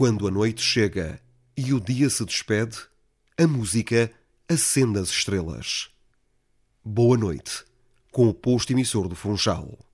quando a noite chega e o dia se despede, a música acende as estrelas. Boa noite, com o posto emissor do Funchal.